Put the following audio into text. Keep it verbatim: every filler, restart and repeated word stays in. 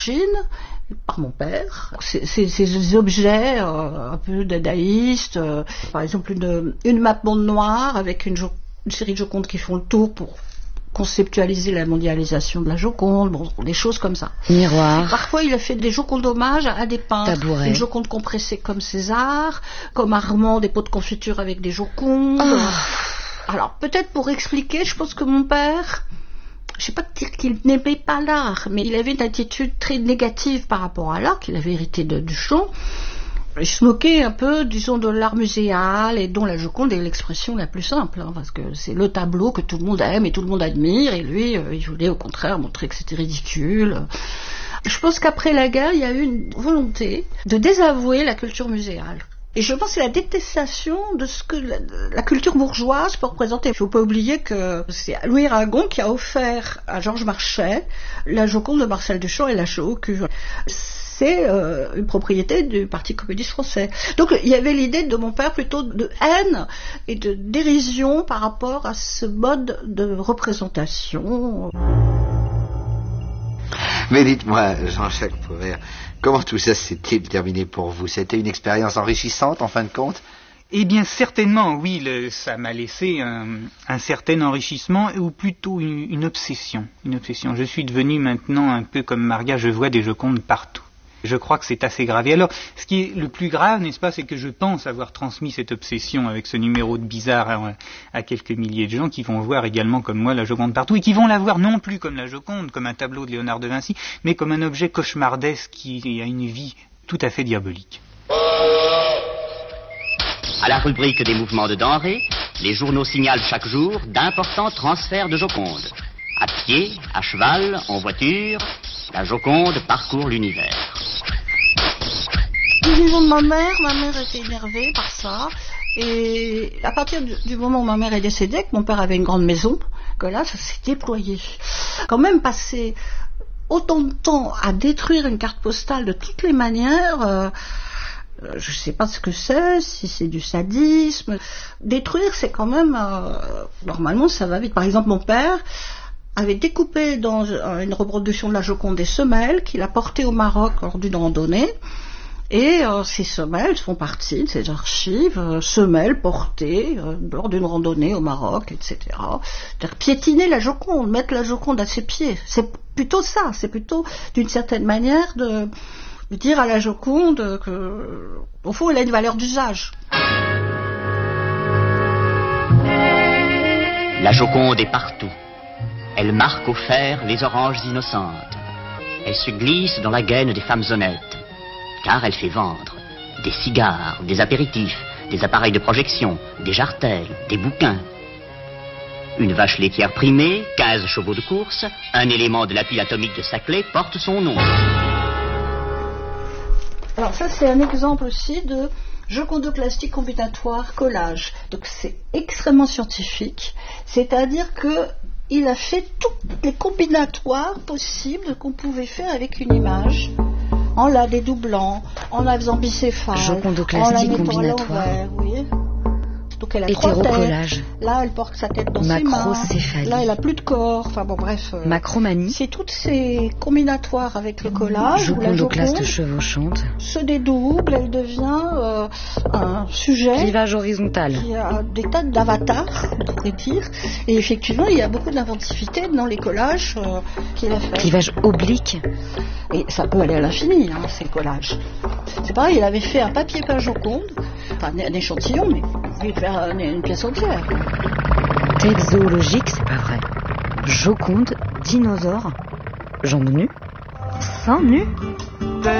Chine, par mon père. C'est, c'est, c'est des objets euh, un peu dadaïstes, euh, par exemple une, une map monde noire avec une, jo- une série de Jocondes qui font le tour pour conceptualiser la mondialisation de la Joconde, bon, des choses comme ça. Miroir. Parfois, il a fait des Jocondes d'hommage à des peintres. Tabouret. Une Joconde compressée comme César, comme Armand, des pots de confiture avec des Jocondes. Oh. Alors, peut-être pour expliquer, je pense que mon père, je ne sais pas dire qu'il n'aimait pas l'art, mais il avait une attitude très négative par rapport à l'art, qu'il avait hérité de Duchamp. Il se moquait un peu, disons, de l'art muséal, et dont la Joconde est l'expression la plus simple, hein, parce que c'est le tableau que tout le monde aime et tout le monde admire, et lui, euh, il voulait au contraire montrer que c'était ridicule. Je pense qu'après la guerre, il y a eu une volonté de désavouer la culture muséale. Et je pense que c'est la détestation de ce que la, la culture bourgeoise peut représenter. Il ne faut pas oublier que c'est Louis Aragon qui a offert à Georges Marchais la Joconde de Marcel Duchamp et la Chaux. C'est euh, une propriété du Parti communiste français. Donc il y avait l'idée de mon père plutôt de haine et de dérision par rapport à ce mode de représentation. Mais dites-moi, Jean-Jacques Prouvaire, comment tout ça s'est-il terminé pour vous? C'était une expérience enrichissante en fin de compte? Eh bien, certainement, oui, le, ça m'a laissé un, un certain enrichissement, ou plutôt une, une obsession. Une obsession. Je suis devenu maintenant un peu comme Marga, je vois des Jocondes partout. Je crois que c'est assez grave. Et alors, ce qui est le plus grave, n'est-ce pas, c'est que je pense avoir transmis cette obsession avec ce numéro de Bizarre à, à quelques milliers de gens qui vont voir également comme moi la Joconde partout, et qui vont la voir non plus comme la Joconde, comme un tableau de Léonard de Vinci, mais comme un objet cauchemardesque qui a une vie tout à fait diabolique. À la rubrique des mouvements de denrées, les journaux signalent chaque jour d'importants transferts de Joconde. À pied, à cheval, en voiture, la Joconde parcourt l'univers. Du vivant de ma mère, ma mère était énervée par ça. Et à partir du, du moment où ma mère est décédée, que mon père avait une grande maison, que là, ça s'est déployé. Quand même passer autant de temps à détruire une carte postale de toutes les manières... Euh, je ne sais pas ce que c'est, si c'est du sadisme. Détruire, c'est quand même... Euh, normalement, ça va vite. Par exemple, mon père avait découpé dans une reproduction de la Joconde des semelles qu'il a portées au Maroc lors d'une randonnée. Et euh, ces semelles font partie de ces archives, euh, semelles portées euh, lors d'une randonnée au Maroc, et cetera. C'est-à-dire piétiner la Joconde, mettre la Joconde à ses pieds. C'est plutôt ça, c'est plutôt d'une certaine manière de... dire à la Joconde que, au fond, elle a une valeur d'usage. La Joconde est partout. Elle marque au fer les oranges innocentes. Elle se glisse dans la gaine des femmes honnêtes, car elle fait vendre des cigares, des apéritifs, des appareils de projection, des jartelles, des bouquins. Une vache laitière primée, quinze chevaux de course, un élément de la pile atomique de Saclay porte son nom. Alors ça, c'est un exemple aussi de jocondoclastique combinatoire collage. Donc c'est extrêmement scientifique, c'est-à-dire que il a fait tous les combinatoires possibles qu'on pouvait faire avec une image, en la dédoublant, en la faisant bicéphale, en la mettant à l'envers, vous voyez. Donc elle a trois têtes. Là, elle porte sa tête dans ses mains. Là, elle a plus de corps. Enfin bon, bref. Euh, Macromanie. C'est toutes ces combinatoires avec le collage. Jocondoklaste chevauchante. Se dédouble, elle devient euh, un sujet. Clivage horizontal. Il y a des tas d'avatars, on pourrait dire. Et effectivement, il y a beaucoup d'inventivité dans les collages euh, qu'il a fait. Clivage oblique. Et ça peut aller à l'infini, hein, ces collages. C'est pareil, il avait fait un papier peint Joconde, enfin un échantillon, mais il pouvait faire une pièce entière. Texte zoologique, c'est pas vrai. Joconde, dinosaure, jambes nues, seins nus.